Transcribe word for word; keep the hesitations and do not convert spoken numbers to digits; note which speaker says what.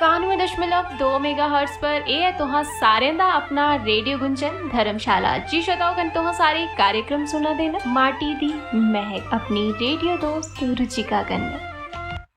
Speaker 1: इक्यानवे दशमलव दो मेगाहर्ट्ज पर ए है तुहां सारें दा अपना रेडियो गुंजन धर्मशाला। जी श्रोताओ कन तुहां सारे कार्यक्रम सुना देना माटी दी महक अपनी रेडियो दोस्त रुचिका कन्नै।